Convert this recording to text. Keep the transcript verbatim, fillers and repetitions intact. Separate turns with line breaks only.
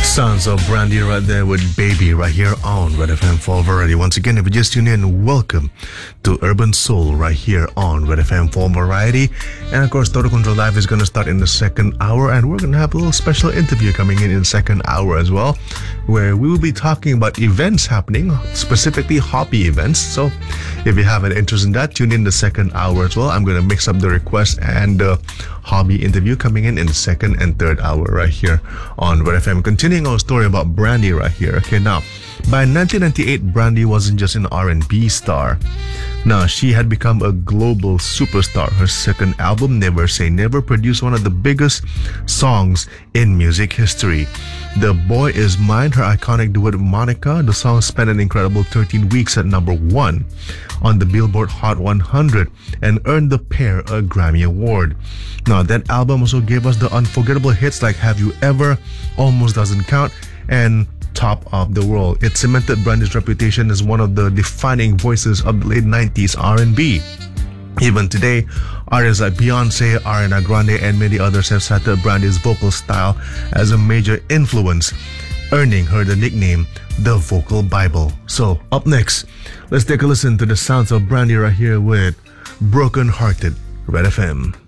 Sounds of Brandy right there with Baby right here on Red F M for Variety. Once again, if you just tune in, welcome to Urban Soul right here on Red F M for Variety. And of course, Total Control Live is going to start in the second hour, and we're going to have a little special interview coming in in the second hour as well, where we will be talking about events happening, specifically hobby events. So if you have an interest in that, tune in the second hour as well. I'm going to mix up the request and the hobby interview coming in in the second and third hour right here on Red F M. Continuing our story about Brandy right here. Okay, now, by nineteen ninety-eight, Brandy wasn't just an R and B star. Now, she had become a global superstar. Her second album, Never Say Never, produced one of the biggest songs in music history. The Boy Is Mine, her iconic duet with Monica, the song spent an incredible thirteen weeks at number one on the Billboard Hot one hundred and earned the pair a Grammy Award. Now, that album also gave us the unforgettable hits like Have You Ever, Almost Doesn't Count, and Top of the World. It cemented Brandy's reputation as one of the defining voices of the late nineties R and B. Even today, artists like Beyonce, Ariana Grande, and many others have cited Brandy's vocal style as a major influence, earning her the nickname the Vocal Bible. So, up next, let's take a listen to the sounds of Brandy right here with Broken Hearted, Red F M.